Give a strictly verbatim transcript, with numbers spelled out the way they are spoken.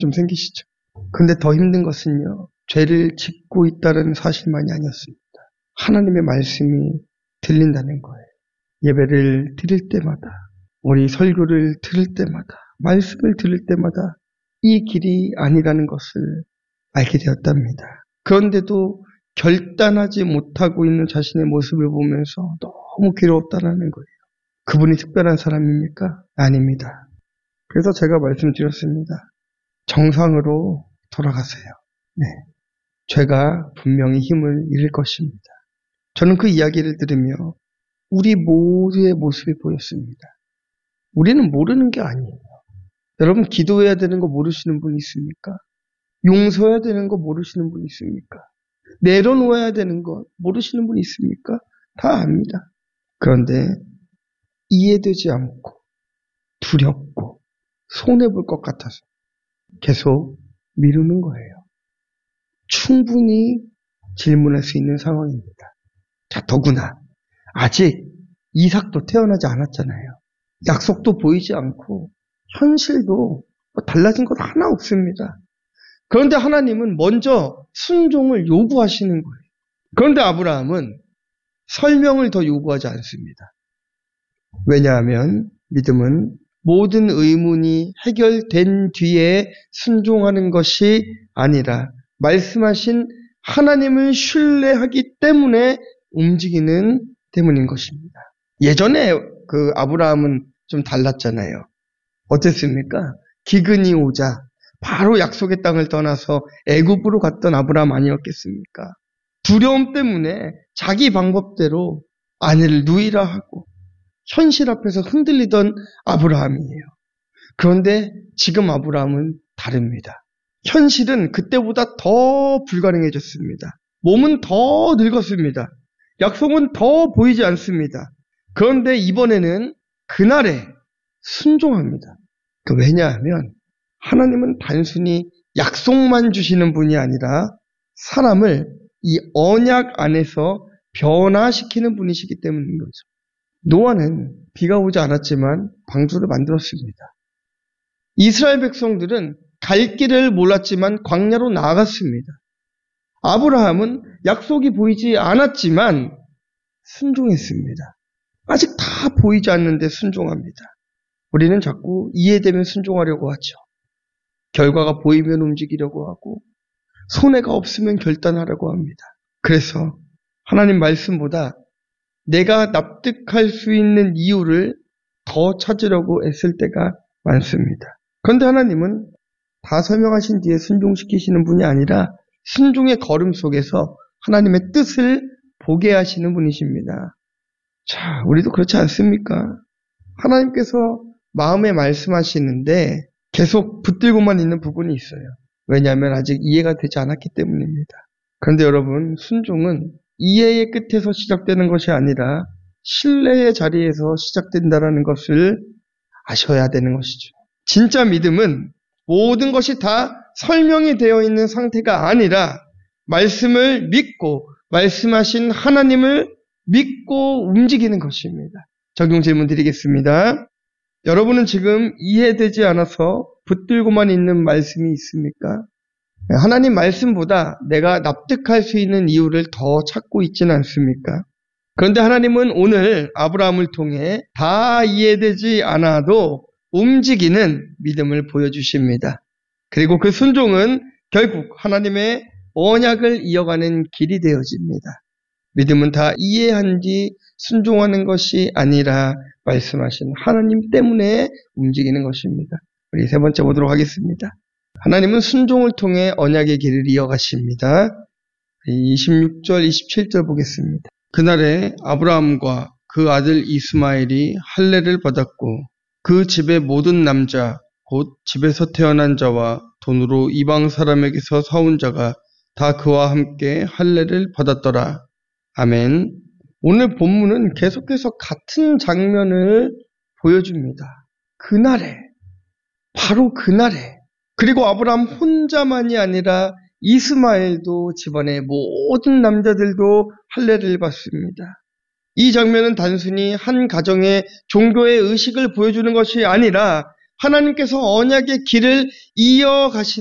좀 생기시죠? 근데 더 힘든 것은요, 죄를 짓고 있다는 사실만이 아니었습니다. 하나님의 말씀이 들린다는 거예요. 예배를 드릴 때마다, 우리 설교를 들을 때마다, 말씀을 들을 때마다 이 길이 아니라는 것을 알게 되었답니다. 그런데도 결단하지 못하고 있는 자신의 모습을 보면서 너무 괴로웠다는 거예요. 그분이 특별한 사람입니까? 아닙니다. 그래서 제가 말씀드렸습니다. 정상으로 돌아가세요. 네. 죄가 분명히 힘을 잃을 것입니다. 저는 그 이야기를 들으며 우리 모두의 모습이 보였습니다. 우리는 모르는 게 아니에요. 여러분, 기도해야 되는 거 모르시는 분 있습니까? 용서해야 되는 거 모르시는 분 있습니까? 내려놓아야 되는 거 모르시는 분 있습니까? 다 압니다. 그런데 이해되지 않고 두렵고 손해볼 것 같아서 계속 미루는 거예요. 충분히 질문할 수 있는 상황입니다. 자, 더구나 아직 이삭도 태어나지 않았잖아요. 약속도 보이지 않고 현실도 달라진 것 하나 없습니다. 그런데 하나님은 먼저 순종을 요구하시는 거예요. 그런데 아브라함은 설명을 더 요구하지 않습니다. 왜냐하면 믿음은 모든 의문이 해결된 뒤에 순종하는 것이 아니라 말씀하신 하나님을 신뢰하기 때문에 움직이는 때문인 것입니다. 예전에 그 아브라함은 좀 달랐잖아요. 어땠습니까? 기근이 오자 바로 약속의 땅을 떠나서 애굽으로 갔던 아브라함 아니었겠습니까? 두려움 때문에 자기 방법대로 아내를 누이라 하고 현실 앞에서 흔들리던 아브라함이에요. 그런데 지금 아브라함은 다릅니다. 현실은 그때보다 더 불가능해졌습니다. 몸은 더 늙었습니다. 약속은 더 보이지 않습니다. 그런데 이번에는 그날에 순종합니다. 왜냐하면 하나님은 단순히 약속만 주시는 분이 아니라 사람을 이 언약 안에서 변화시키는 분이시기 때문인 거죠. 노아는 비가 오지 않았지만 방주를 만들었습니다. 이스라엘 백성들은 갈 길을 몰랐지만 광야로 나아갔습니다. 아브라함은 약속이 보이지 않았지만 순종했습니다. 아직 다 보이지 않는데 순종합니다. 우리는 자꾸 이해되면 순종하려고 하죠. 결과가 보이면 움직이려고 하고 손해가 없으면 결단하려고 합니다. 그래서 하나님 말씀보다 내가 납득할 수 있는 이유를 더 찾으려고 애쓸 때가 많습니다. 그런데 하나님은 다 설명하신 뒤에 순종시키시는 분이 아니라 순종의 걸음 속에서 하나님의 뜻을 보게 하시는 분이십니다. 자, 우리도 그렇지 않습니까? 하나님께서 마음에 말씀하시는데 계속 붙들고만 있는 부분이 있어요. 왜냐하면 아직 이해가 되지 않았기 때문입니다. 그런데 여러분, 순종은 이해의 끝에서 시작되는 것이 아니라 신뢰의 자리에서 시작된다는 것을 아셔야 되는 것이죠. 진짜 믿음은 모든 것이 다 설명이 되어 있는 상태가 아니라 말씀을 믿고 말씀하신 하나님을 믿고 움직이는 것입니다. 적용 질문 드리겠습니다. 여러분은 지금 이해되지 않아서 붙들고만 있는 말씀이 있습니까? 하나님 말씀보다 내가 납득할 수 있는 이유를 더 찾고 있지는 않습니까? 그런데 하나님은 오늘 아브라함을 통해 다 이해되지 않아도 움직이는 믿음을 보여주십니다. 그리고 그 순종은 결국 하나님의 언약을 이어가는 길이 되어집니다. 믿음은 다 이해한 뒤 순종하는 것이 아니라 말씀하신 하나님 때문에 움직이는 것입니다. 우리 세 번째 보도록 하겠습니다. 하나님은 순종을 통해 언약의 길을 이어가십니다. 이십육 절, 이십칠 절 보겠습니다. 그날에 아브라함과 그 아들 이스마엘이 할례를 받았고 그 집의 모든 남자 곧 집에서 태어난 자와 돈으로 이방 사람에게서 사온 자가 다 그와 함께 할례를 받았더라. 아멘. 오늘 본문은 계속해서 같은 장면을 보여줍니다. 그날에, 바로 그날에, 그리고 아브라함 혼자만이 아니라 이스마엘도 집안의 모든 남자들도 할례를 받습니다. 이 장면은 단순히 한 가정의 종교의 의식을 보여주는 것이 아니라 하나님께서 언약의 길을 이어가시